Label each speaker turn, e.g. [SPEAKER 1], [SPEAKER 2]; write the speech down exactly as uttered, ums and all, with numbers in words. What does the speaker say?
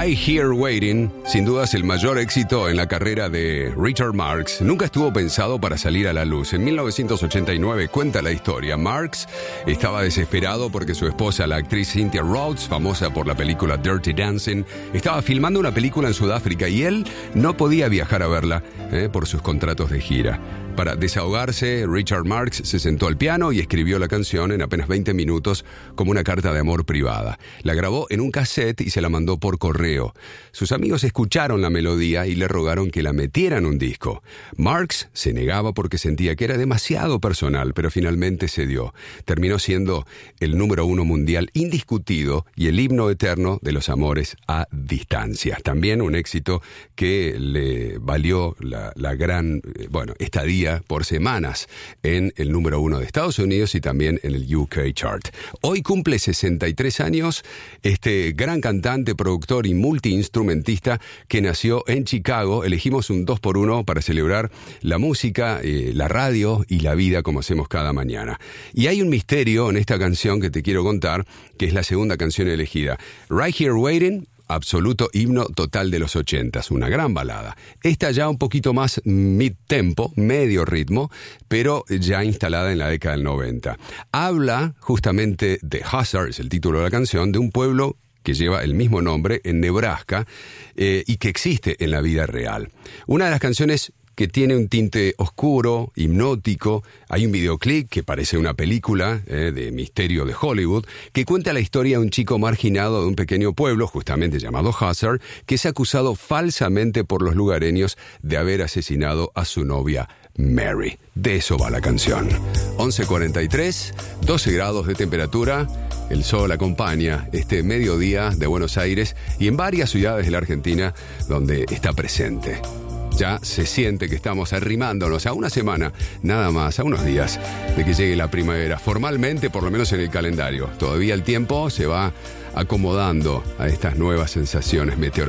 [SPEAKER 1] Right Here Waiting, sin duda es el mayor éxito en la carrera de Richard Marx. Nunca estuvo pensado para salir a la luz. En mil novecientos ochenta y nueve cuenta la historia. Marx estaba desesperado porque su esposa, la actriz Cynthia Rhodes, famosa por la película Dirty Dancing, estaba filmando una película en Sudáfrica y él no podía viajar a verla eh, por sus contratos de gira. Para desahogarse, Richard Marx se sentó al piano y escribió la canción en apenas veinte minutos como una carta de amor privada. La grabó en un cassette y se la mandó por correo. Sus amigos escucharon la melodía y le rogaron que la metiera en un disco. Marx se negaba porque sentía que era demasiado personal, pero finalmente cedió. Terminó siendo el número uno mundial indiscutido y el himno eterno de los amores a distancia. También un éxito que le valió la, la gran, eh, bueno, estadía por semanas en el número uno de Estados Unidos y también en el U K chart. Hoy cumple sesenta y tres años este gran cantante, productor y multiinstrumentista que nació en Chicago. Elegimos un dos por uno para celebrar la música, eh, la radio y la vida como hacemos cada mañana. Y hay un misterio en esta canción que te quiero contar, que es la segunda canción elegida. Right Here Waiting, absoluto himno total de los ochentas, una gran balada. Esta ya un poquito más mid-tempo, medio ritmo, pero ya instalada en la década del noventa. Habla justamente de Hazard, es el título de la canción, de un pueblo que lleva el mismo nombre en Nebraska eh, y que existe en la vida real. Una de las canciones que tiene un tinte oscuro, hipnótico. Hay un videoclip que parece una película eh, de misterio de Hollywood, que cuenta la historia de un chico marginado de un pequeño pueblo, justamente llamado Hazard, que es acusado falsamente por los lugareños de haber asesinado a su novia Mary. De eso va la canción. once cuarenta y tres, doce grados de temperatura. El sol acompaña este mediodía de Buenos Aires y en varias ciudades de la Argentina donde está presente. Ya se siente que estamos arrimándonos a una semana, nada más, a unos días de que llegue la primavera. Formalmente, por lo menos en el calendario. Todavía el tiempo se va acomodando a estas nuevas sensaciones meteorológicas.